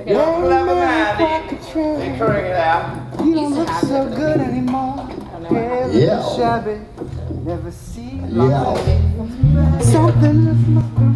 You're clever man. Figuring it out. You don't look so good anymore. Yeah. Shabby. Never see Yeah. something.